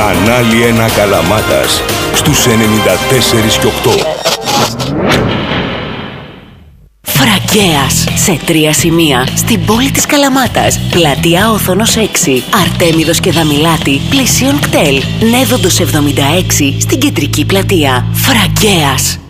Κανάλι 1 Καλαμάτας στους 94 και 8. Φραγκέας σε 3 σημεία στην πόλη της Καλαμάτας. Πλατεία Όθωνος 6, Αρτέμιδος και Δαμιλάτη, πλησίον κτέλ. Νέδοντος 76 στην κεντρική πλατεία. Φραγκέας.